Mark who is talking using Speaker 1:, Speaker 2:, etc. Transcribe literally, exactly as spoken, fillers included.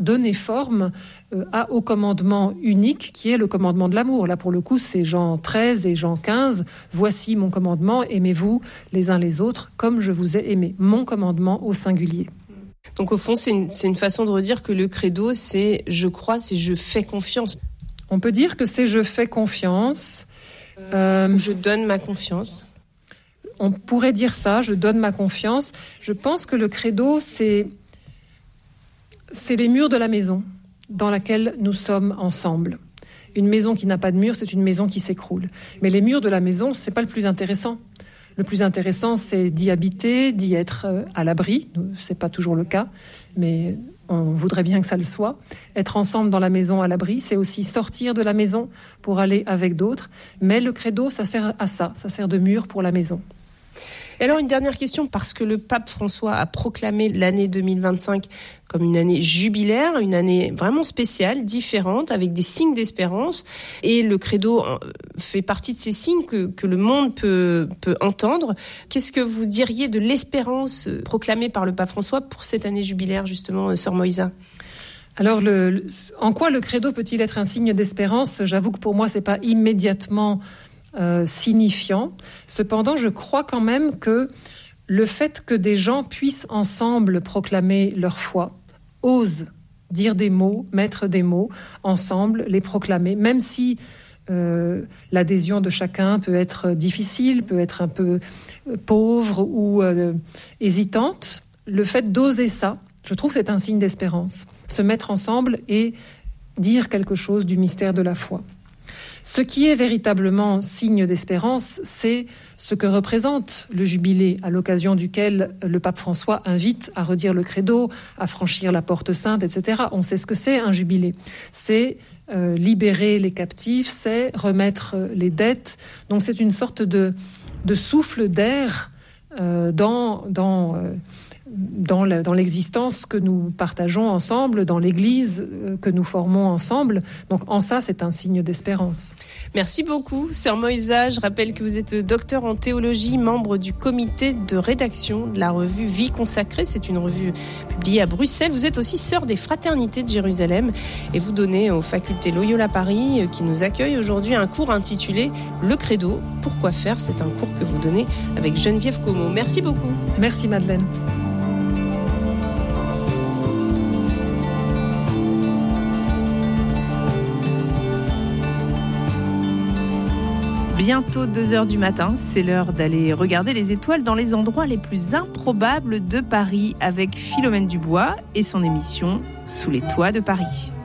Speaker 1: donner forme euh, à, au commandement unique qui est le commandement de l'amour. Là, pour le coup, c'est Jean treize et Jean quinze. Voici mon commandement, aimez-vous les uns les autres comme je vous ai aimé. Mon commandement au singulier.
Speaker 2: Donc au fond, c'est une, c'est une façon de redire que le credo, c'est je crois, c'est je fais confiance.
Speaker 1: On peut dire que c'est je fais confiance.
Speaker 2: Euh, je donne ma confiance.
Speaker 1: On pourrait dire ça, je donne ma confiance. Je pense que le credo, c'est, c'est les murs de la maison dans laquelle nous sommes ensemble. Une maison qui n'a pas de murs, c'est une maison qui s'écroule. Mais les murs de la maison, c'est pas le plus intéressant. Le plus intéressant, c'est d'y habiter, d'y être à l'abri. C'est pas toujours le cas, mais on voudrait bien que ça le soit. Être ensemble dans la maison à l'abri, c'est aussi sortir de la maison pour aller avec d'autres. Mais le credo, ça sert à ça. Ça sert de mur pour la maison.
Speaker 2: Et alors une dernière question, parce que le pape François a proclamé l'année deux mille vingt-cinq comme une année jubilaire, une année vraiment spéciale, différente, avec des signes d'espérance. Et le credo fait partie de ces signes que, que le monde peut, peut entendre. Qu'est-ce que vous diriez de l'espérance proclamée par le pape François pour cette année jubilaire, justement, Sœur Moïsa ?
Speaker 1: Alors, le, le, en quoi le credo peut-il être un signe d'espérance ? J'avoue que pour moi, c'est pas immédiatement Euh, signifiant. Cependant, je crois quand même que le fait que des gens puissent ensemble proclamer leur foi, osent dire des mots, mettre des mots ensemble, les proclamer, même si euh, l'adhésion de chacun peut être difficile, peut être un peu pauvre ou euh, hésitante, le fait d'oser ça, je trouve que c'est un signe d'espérance. Se mettre ensemble et dire quelque chose du mystère de la foi. Ce qui est véritablement signe d'espérance, c'est ce que représente le jubilé, à l'occasion duquel le pape François invite à redire le credo, à franchir la porte sainte, et cetera. On sait ce que c'est un jubilé. C'est euh, libérer les captifs, c'est remettre les dettes. Donc c'est une sorte de, de souffle d'air euh, dans... dans euh, Dans, le, dans l'existence que nous partageons ensemble, dans l'Église que nous formons ensemble. Donc en ça, c'est un signe d'espérance.
Speaker 2: Merci beaucoup, Sœur Moïsa. Je rappelle que vous êtes docteur en théologie, membre du comité de rédaction de la revue Vie consacrée. C'est une revue publiée à Bruxelles. Vous êtes aussi sœur des Fraternités de Jérusalem et vous donnez aux facultés Loyola Paris, qui nous accueillent aujourd'hui, un cours intitulé Le Credo. Pourquoi faire ? C'est un cours que vous donnez avec Geneviève Como. Merci beaucoup.
Speaker 1: Merci Madeleine.
Speaker 3: Bientôt deux heures du matin, c'est l'heure d'aller regarder les étoiles dans les endroits les plus improbables de Paris avec Philomène Dubois et son émission Sous les toits de Paris.